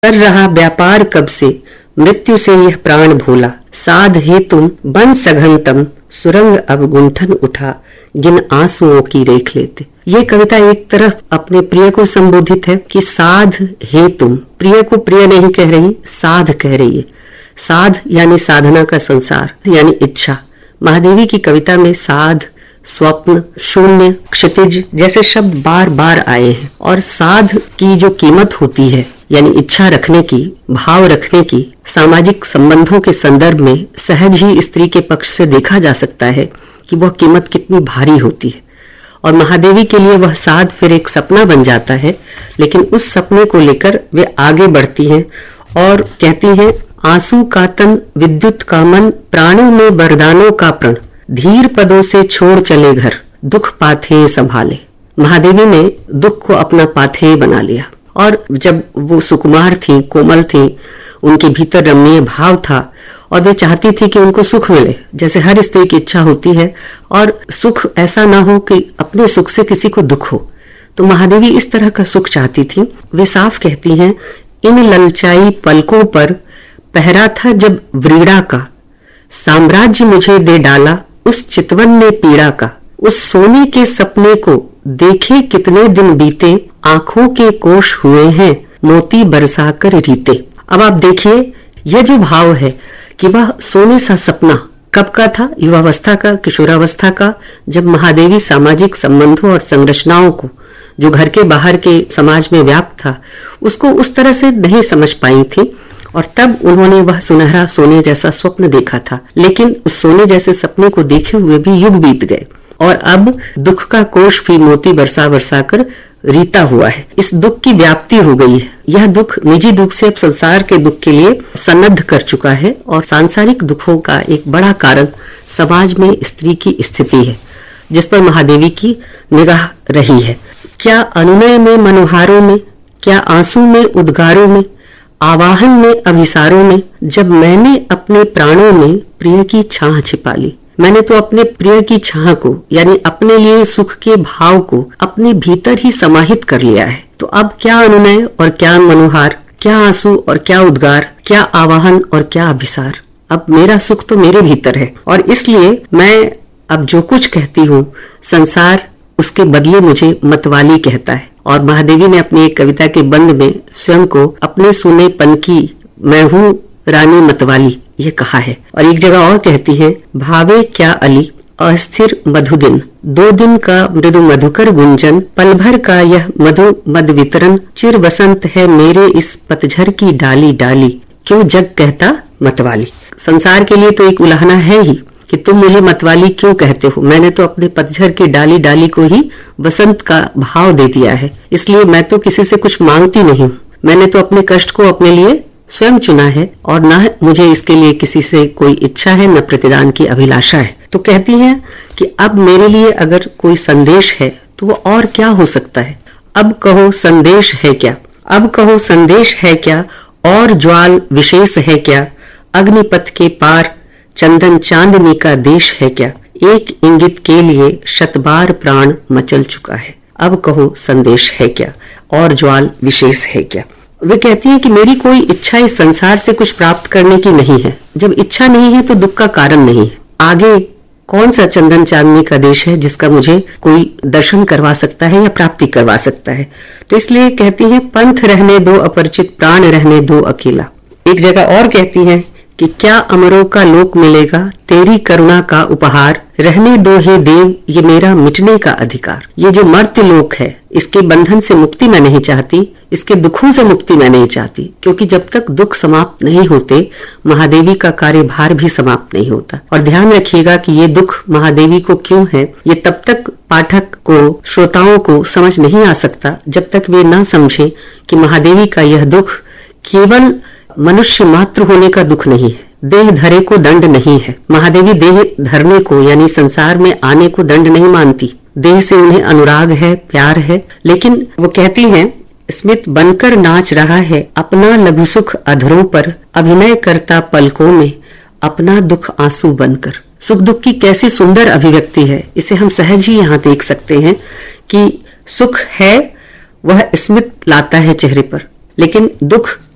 कर रहा व्यापार कब से, मृत्यु से यह प्राण भोला। साध हे तुम बन सघनतम, सुरंग अब गुंठन उठा, गिन आंसुओं की रेख लेते। ये कविता एक तरफ अपने प्रिय को संबोधित है कि साध हे तुम, प्रिय को प्रिय नहीं कह रही, साध कह रही है। साध यानी साधना का संसार यानी इच्छा। महादेवी की कविता में साध, स्वप्न, शून्य, क्षितिज जैसे शब्द बार बार आए हैं और साध की जो कीमत होती है यानी इच्छा रखने की, भाव रखने की, सामाजिक संबंधों के संदर्भ में सहज ही स्त्री के पक्ष से देखा जा सकता है कि वह कीमत कितनी भारी होती है। और महादेवी के लिए वह साध फिर एक सपना बन जाता है, लेकिन उस सपने को लेकर वे आगे बढ़ती हैं और कहती हैं, आंसू का तन, विद्युत का मन, प्राणों में वरदानों का प्रण, धीर पदों से छोड़ चले घर, दुख पाथेय संभाले। महादेवी ने दुख को अपना पाथेय बना लिया और जब वो सुकुमार थी, कोमल थी, उनके भीतर रमणीय भाव था और वे चाहती थी कि उनको सुख मिले, जैसे हर स्त्री की इच्छा होती है, और सुख ऐसा ना हो कि अपने सुख से किसी को दुख हो। तो महादेवी इस तरह का सुख चाहती थी। वे साफ कहती हैं, इन ललचाई पलकों पर पहरा था जब व्रीड़ा का, साम्राज्य मुझे दे डाला उस चितवन ने पीड़ा का, उस सोने के सपने को देखे कितने दिन बीते, आंखों के कोश हुए हैं मोती बरसाकर रीते। अब आप देखिए यह जो भाव है कि वह सोने सा सपना कब का था, युवावस्था का, किशोरावस्था का, जब महादेवी सामाजिक संबंधों और संरचनाओं को जो घर के बाहर के समाज में व्याप्त था उसको उस तरह से नहीं समझ पाई थी और तब उन्होंने वह सुनहरा सोने जैसा स्वप्न देखा था। लेकिन उस सोने जैसे सपने को देखे हुए भी युग बीत गए और अब दुख का कोश भी मोती बरसा बरसा कर रीता हुआ है। इस दुख की व्याप्ति हो गई है। यह दुख निजी दुख से अब संसार के दुख के लिए सन्नद्ध कर चुका है और सांसारिक दुखों का एक बड़ा कारण समाज में स्त्री की स्थिति है, जिस पर महादेवी की निगाह रही है। क्या अनुनय में मनुहारों में, क्या आंसू में उद्गारों में, आवाहन में अभिसारों में, जब मैंने अपने प्राणों में प्रिय की छाह छिपा ली। मैंने तो अपने प्रिय की छाह को यानी अपने लिए सुख के भाव को अपने भीतर ही समाहित कर लिया है। तो अब क्या अनुनय और क्या मनुहार, क्या आंसू और क्या उद्गार, क्या आवाहन और क्या अभिसार। अब मेरा सुख तो मेरे भीतर है और इसलिए मैं अब जो कुछ कहती हूँ संसार उसके बदले मुझे मतवाली कहता है। और महादेवी ने अपनी एक कविता के बंद में स्वयं को अपने सुनेपन की मैं हूँ रानी मतवाली ये कहा है। और एक जगह और कहती है, भावे क्या अली अस्थिर मधु दिन, 2 दिन का मृदु मधुकर गुंजन, पल भर का यह मधु मद वितरण, चिर बसंत है मेरे इस पतझर की डाली डाली, क्यों जग कहता मतवाली। संसार के लिए तो एक उलाहना है ही कि तुम मुझे मतवाली क्यों कहते हो। मैंने तो अपने पतझर की डाली डाली को ही बसंत का भाव दे दिया है, इसलिए मैं तो किसी से कुछ मांगती नहीं हूँ। मैंने तो अपने कष्ट को अपने लिए स्वयं चुना है और न मुझे इसके लिए किसी से कोई इच्छा है, न प्रतिदान की अभिलाषा है। तो कहती हैं कि अब मेरे लिए अगर कोई संदेश है तो वो और क्या हो सकता है। अब कहो संदेश है क्या, अब कहो संदेश है क्या, और ज्वाल विशेष है क्या, अग्निपथ के पार चंदन चांदनी का देश है क्या, एक इंगित के लिए शतबार प्राण मचल चुका है। अब कहो संदेश है क्या और ज्वाल विशेष है क्या। वे कहती है कि मेरी कोई इच्छा इस संसार से कुछ प्राप्त करने की नहीं है। जब इच्छा नहीं है तो दुख का कारण नहीं है। आगे कौन सा चंदन चांदनी का देश है जिसका मुझे कोई दर्शन करवा सकता है या प्राप्ति करवा सकता है। तो इसलिए कहती है, पंथ रहने दो अपरिचित, प्राण रहने दो अकेला। एक जगह और कहती है कि क्या अमरों का लोक मिलेगा, तेरी करुणा का उपहार, रहने दो हे देव ये मेरा मिटने का अधिकार। ये जो मर्त्य लोक है इसके बंधन से मुक्ति मैं नहीं चाहती, इसके दुखों से मुक्ति मैं नहीं चाहती, क्योंकि जब तक दुख समाप्त नहीं होते महादेवी का कार्यभार भी समाप्त नहीं होता। और ध्यान रखिएगा कि ये दुख महादेवी को क्यों है ये तब तक पाठक को, श्रोताओं को समझ नहीं आ सकता जब तक वे न समझे कि महादेवी का यह दुख केवल मनुष्य मात्र होने का दुख नहीं है, देह धरे को दंड नहीं है। महादेवी देह धरने को यानी संसार में आने को दंड नहीं मानती। देह से उन्हें अनुराग है, प्यार है। लेकिन वो कहती हैं, स्मित बनकर नाच रहा है अपना लघु सुख अधरों पर, अभिनय करता पलकों में अपना दुख आंसू बनकर। सुख दुख की कैसी सुंदर अभिव्यक्ति है, इसे हम सहज ही यहाँ देख सकते हैं कि सुख है वह स्मित लाता है चेहरे पर, लेकिन दुख